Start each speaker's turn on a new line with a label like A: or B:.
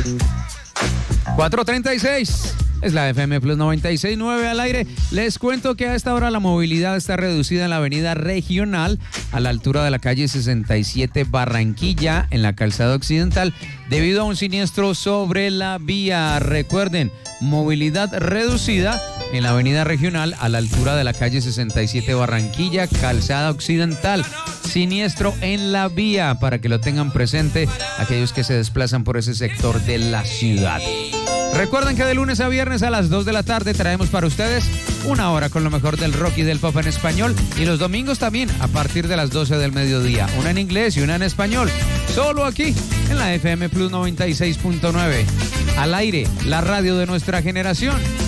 A: 4:36. Es la FM Plus 96.9 al aire. Les cuento que a esta hora la movilidad está reducida en la avenida Regional a la altura de la calle 67 Barranquilla en la calzada occidental debido a un siniestro sobre la vía. Recuerden, movilidad reducida en la avenida Regional a la altura de la calle 67 Barranquilla, calzada occidental. Siniestro en la vía para que lo tengan presente aquellos que se desplazan por ese sector de la ciudad. Recuerden que de lunes a viernes a las 2 de la tarde traemos para ustedes una hora con lo mejor del rock y del pop en español, y los domingos también a partir de las 12 del mediodía, una en inglés y una en español, solo aquí en la FM Plus 96.9. Al aire, la radio de nuestra generación.